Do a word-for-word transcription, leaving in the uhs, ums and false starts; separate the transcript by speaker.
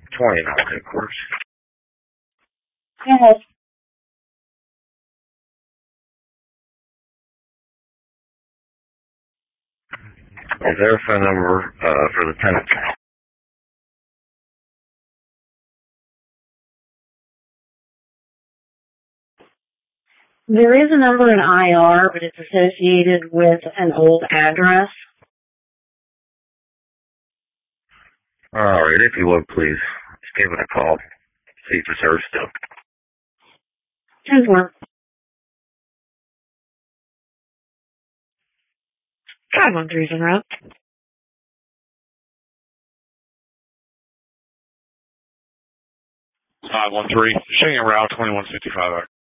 Speaker 1: twenty-nine headquarters.
Speaker 2: Yes.
Speaker 1: Is there a phone number uh, for the tenant?
Speaker 2: There is a number in I R, but it's associated with an old address.
Speaker 1: All right, if you would, please, just give it a call. See if it's her still.
Speaker 2: ten four. five one three zero.
Speaker 3: five one three. Showing a route twenty-one fifty-five.